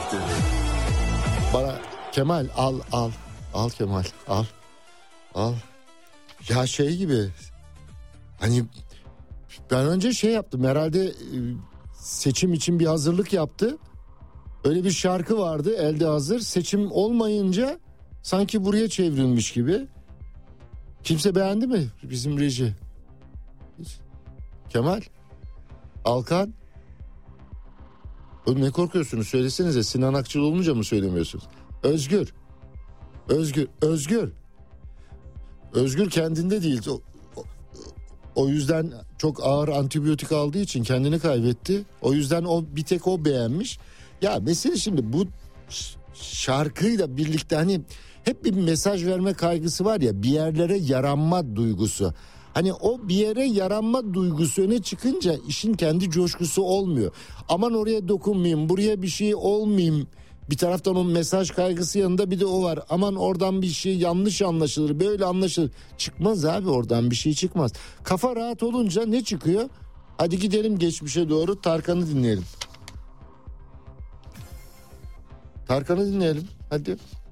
Bana Kemal al Kemal al. Ya şey gibi, hani ben önce şey yaptım herhalde, seçim için bir hazırlık yaptı. Öyle bir şarkı vardı elde hazır, seçim olmayınca sanki buraya çevrilmiş gibi. Kimse beğendi mi bizim reji? Kemal, Alkan, oğlum ne korkuyorsunuz, söylesenize. Sinan Akçıl olunca mı söylemiyorsunuz? Özgür kendinde değil. O yüzden çok ağır antibiyotik aldığı için kendini kaybetti. O yüzden bir tek o beğenmiş. Ya mesele şimdi bu şarkıyla birlikte hani hep bir mesaj verme kaygısı var ya, bir yerlere yaranma duygusu. Hani o bir yere yaranma duygusu öne çıkınca işin kendi coşkusu olmuyor. Aman oraya dokunmayayım, buraya bir şey olmayayım. Bir taraftan o mesaj kaygısı yanında bir de o var. Aman oradan bir şey yanlış anlaşılır, böyle anlaşılır. Çıkmaz abi, oradan bir şey çıkmaz. Kafa rahat olunca ne çıkıyor? Hadi gidelim geçmişe doğru, Tarkan'ı dinleyelim. Hadi.